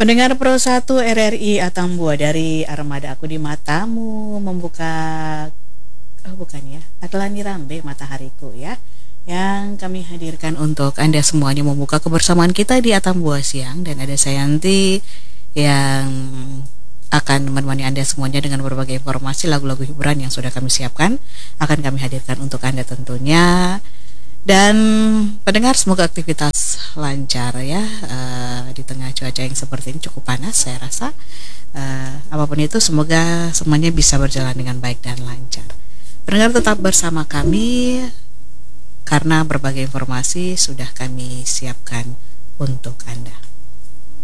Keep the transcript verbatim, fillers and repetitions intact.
Pendengar Pro satu R R I Atambua, dari Armada Aku di Matamu membuka, oh bukan ya, Atlani Rambe Matahariku ya, yang kami hadirkan untuk Anda semuanya membuka kebersamaan kita di Atambua siang. Dan ada Sayanti yang akan menemani Anda semuanya dengan berbagai informasi lagu-lagu hiburan yang sudah kami siapkan, akan kami hadirkan untuk Anda tentunya. Dan pendengar, semoga aktivitas lancar ya, uh, di tengah cuaca yang seperti ini cukup panas saya rasa. Uh, apapun itu, semoga semuanya bisa berjalan dengan baik dan lancar. Pendengar, tetap bersama kami karena berbagai informasi sudah kami siapkan untuk Anda.